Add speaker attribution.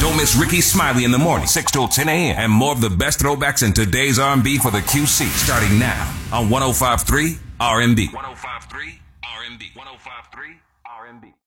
Speaker 1: Don't miss Ricky Smiley in the morning, 6 till 10 a.m. And more of the best throwbacks in today's R&B for the QC, starting now on 105.3 R&B. 105.3 R&B. 105.3 R&B.